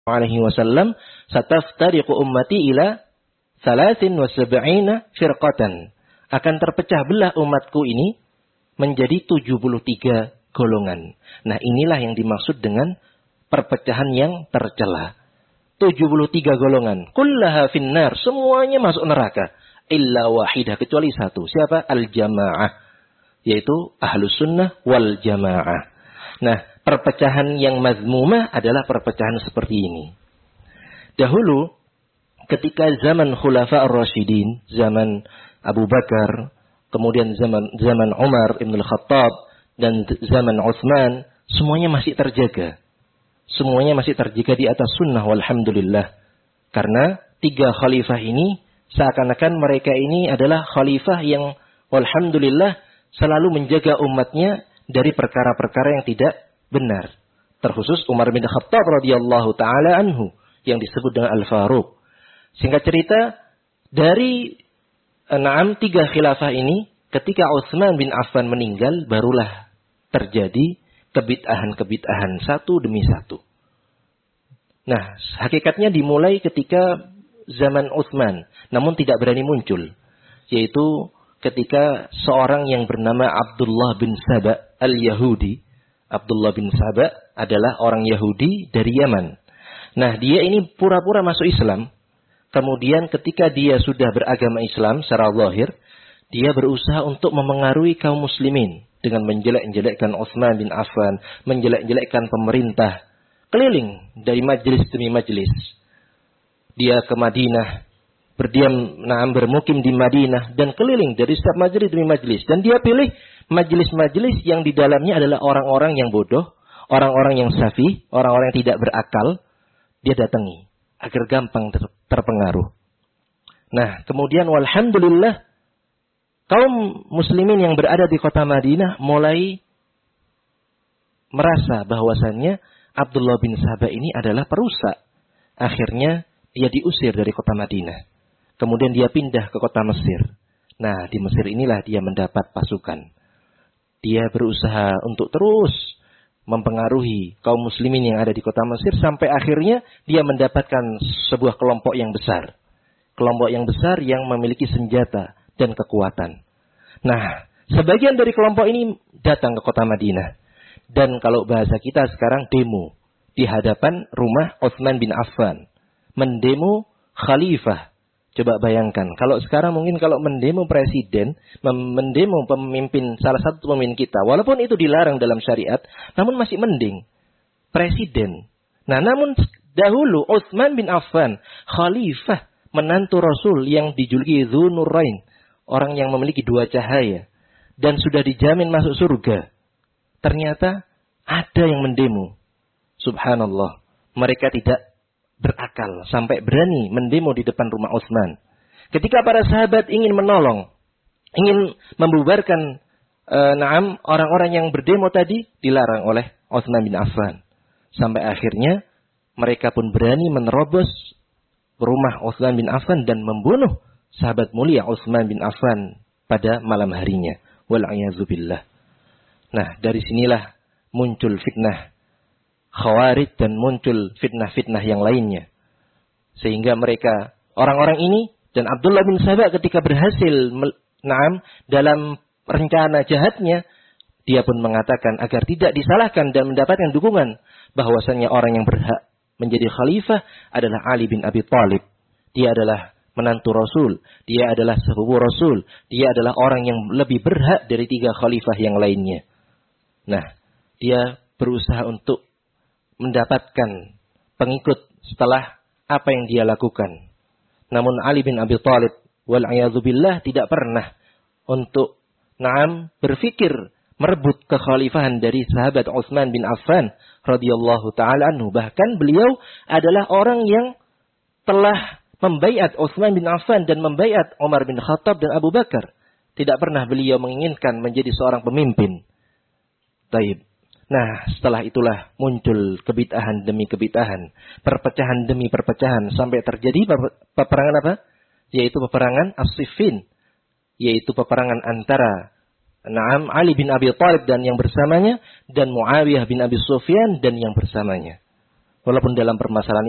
alaihi wasallam, "Sataftariqu ummati ila 73 firqatan." Akan terpecah belah umatku ini menjadi 73 golongan. Nah, inilah yang dimaksud dengan perpecahan yang tercela. 73 golongan. Kullaha finnar, semuanya masuk neraka. Illa wahidah, kecuali satu. Siapa? Al-jamaah. Yaitu ahlus sunnah wal jamaah. Nah, perpecahan yang mazmumah adalah perpecahan seperti ini. Dahulu, ketika zaman Khulafa ar-Rasyidin, zaman Abu Bakar, kemudian zaman Umar ibn al-Khattab, dan zaman Utsman, semuanya masih terjaga. Semuanya masih terjaga di atas sunnah, walhamdulillah. Karena 3 khalifah ini, seakan-akan mereka ini adalah khalifah yang, walhamdulillah, selalu menjaga umatnya dari perkara-perkara yang tidak benar. Terkhusus Umar bin Khattab radhiyallahu taala anhu yang disebut dengan Al-Faruq. Singkat cerita, dari 3 khilafah ini, ketika Utsman bin Affan meninggal, barulah terjadi kebid'ahan-kebid'ahan satu demi satu. Nah, hakikatnya dimulai ketika zaman Utsman, namun tidak berani muncul, yaitu ketika seorang yang bernama Abdullah bin Saba al-Yahudi. Abdullah bin Saba adalah orang Yahudi dari Yaman. Nah, dia ini pura-pura masuk Islam. Kemudian ketika dia sudah beragama Islam secara zahir, dia berusaha untuk memengaruhi kaum muslimin dengan menjelek-jelekkan Utsman bin Affan, menjelek-jelekkan pemerintah, keliling dari majelis demi majelis. Dia ke Madinah, bermukim di Madinah, dan keliling dari setiap majelis demi majelis. Dan dia pilih majelis-majelis yang di dalamnya adalah orang-orang yang bodoh, orang-orang yang safih, orang-orang yang tidak berakal. Dia datangi agar gampang terpengaruh. Nah, kemudian walhamdulillah, kaum muslimin yang berada di kota Madinah mulai merasa bahwasannya Abdullah bin Saba ini adalah perusak. Akhirnya dia diusir dari kota Madinah. Kemudian dia pindah ke kota Mesir. Nah, di Mesir inilah dia mendapat pasukan. Dia berusaha untuk terus mempengaruhi kaum muslimin yang ada di kota Mesir, sampai akhirnya dia mendapatkan sebuah kelompok yang besar. Kelompok yang besar yang memiliki senjata dan kekuatan. Nah, sebagian dari kelompok ini datang ke kota Madinah. Dan kalau bahasa kita sekarang demo di hadapan rumah Utsman bin Affan. Mendemo khalifah. Coba bayangkan, kalau sekarang mungkin kalau mendemo presiden, mendemo pemimpin, salah satu pemimpin kita, walaupun itu dilarang dalam syariat, namun masih mending. Presiden. Nah, namun dahulu Utsman bin Affan, khalifah, menantu Rasul yang dijuluki Dzunurain, orang yang memiliki 2 cahaya, dan sudah dijamin masuk surga. Ternyata ada yang mendemo. Subhanallah. Mereka tidak berakal sampai berani mendemo di depan rumah Utsman. Ketika para sahabat ingin menolong, ingin membubarkan orang-orang yang berdemo tadi, dilarang oleh Utsman bin Affan. Sampai akhirnya mereka pun berani menerobos rumah Utsman bin Affan dan membunuh sahabat mulia Utsman bin Affan pada malam harinya. Wal'iyadzubillah. Nah, dari sinilah muncul fitnah Khawarij dan muncul fitnah-fitnah yang lainnya. Sehingga mereka, orang-orang ini dan Abdullah bin Saba ketika berhasil dalam rencana jahatnya, dia pun mengatakan agar tidak disalahkan dan mendapatkan dukungan bahwasannya orang yang berhak menjadi khalifah adalah Ali bin Abi Thalib. Dia adalah menantu Rasul, dia adalah sepupu Rasul, dia adalah orang yang lebih berhak dari 3 khalifah yang lainnya. Nah, dia berusaha untuk mendapatkan pengikut setelah apa yang dia lakukan. Namun Ali bin Abi Thalib wal'iyadzubillah tidak pernah untuk berpikir merebut kekhalifahan dari sahabat Utsman bin Affan radhiyallahu taala anhu. Bahkan beliau adalah orang yang telah membaiat Utsman bin Affan dan membaiat Umar bin Khattab dan Abu Bakar. Tidak pernah beliau menginginkan menjadi seorang pemimpin. Taib. Nah, setelah itulah muncul kebid'ahan demi kebid'ahan, perpecahan demi perpecahan, sampai terjadi peperangan apa? Yaitu peperangan As-Siffin, yaitu peperangan antara Ali bin Abi Thalib dan yang bersamanya, dan Muawiyah bin Abi Sufyan dan yang bersamanya. Walaupun dalam permasalahan